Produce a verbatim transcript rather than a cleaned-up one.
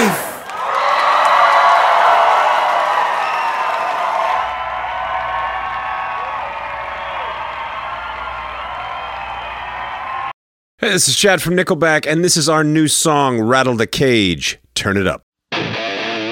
life. Hey, this is Chad from Nickelback, and this is our new song, Rattle the Cage. Turn it up.